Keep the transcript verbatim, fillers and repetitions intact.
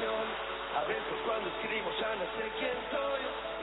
canción. A veces cuando escribo ya no sé quién soy.